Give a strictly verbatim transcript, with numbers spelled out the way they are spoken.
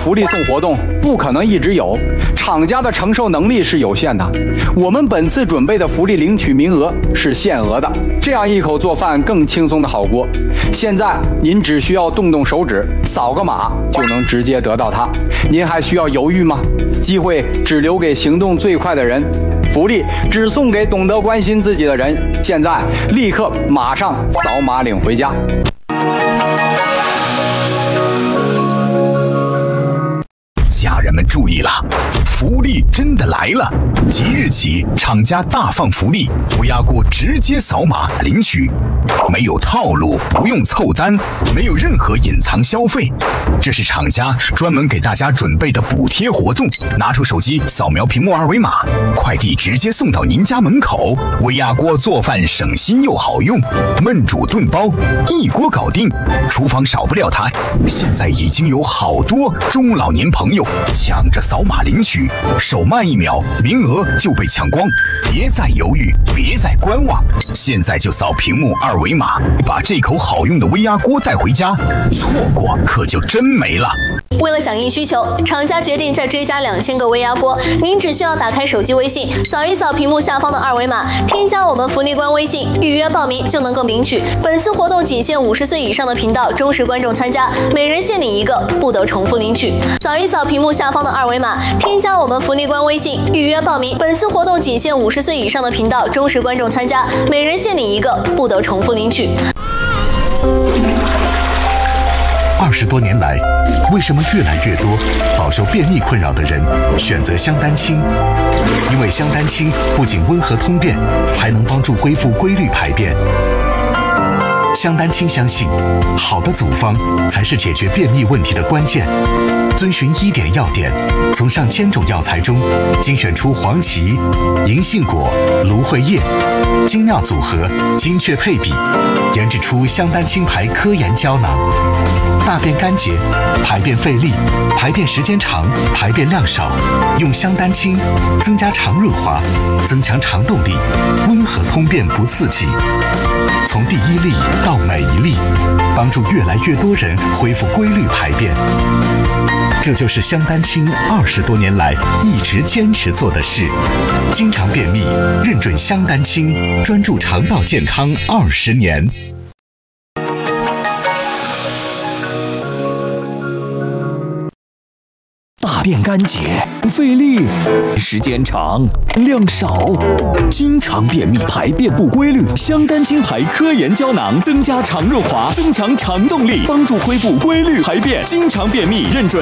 福利送活动不可能一直有，厂家的承受能力是有限的。我们本次准备的福利领取名额是限额的，这样一口做饭更轻松的好锅。现在您只需要动动手指，扫个码就能直接得到它，您还需要犹豫吗？机会只留给行动最快的人，福利只送给懂得关心自己的人。现在立刻马上扫码领回家。 家人们注意了，福利真的来了！即日起，厂家大放福利，微压锅直接扫码领取，没有套路，不用凑单，没有任何隐藏消费。这是厂家专门给大家准备的补贴活动，拿出手机扫描屏幕二维码，快递直接送到您家门口。微压锅做饭省心又好用，焖煮炖煲一锅搞定，厨房少不了它。现在已经有好多中老年朋友抢着扫码领取，手慢一秒，名额就被抢光。别再犹豫，别再观望，现在就扫屏幕二维码，把这口好用的微压锅带回家，错过可就真没了。 为了响应需求，厂家决定再追加两千个微压锅。您只需要打开手机微信，扫一扫屏幕下方的二维码，添加我们福利官微信，预约报名就能够领取。本次活动仅限五十岁以上的频道忠实观众参加，每人限领一个，不得重复领取。扫一扫屏幕下方的二维码，添加我们福利官微信，预约报名。本次活动仅限五十岁以上的频道忠实观众参加，每人限领一个，不得重复领取。 二十多年来，为什么越来越多饱受便秘困扰的人选择香丹清？因为香丹清不仅温和通便，还能帮助恢复规律排便。香丹清相信，好的组方才是解决便秘问题的关键。遵循医典要点，从上千种药材中精选出黄芪、银杏果、芦荟叶，精妙组合，精确配比，研制出香丹清牌科研胶囊。大便干结、排便费力、排便时间长、排便量少，用香丹清增加肠润滑，增强肠动力，温和通便不刺激。从第一粒到每一粒，帮助越来越多人恢复规律排便。这就是香丹清二十多年来一直坚持做的事。经常便秘，认准香丹清，专注肠道健康二十年。 大便干结、费力、时间长、量少，经常便秘、排便不规律，香丹清牌科研胶囊增加肠润滑，增强肠动力，帮助恢复规律排便。经常便秘，认准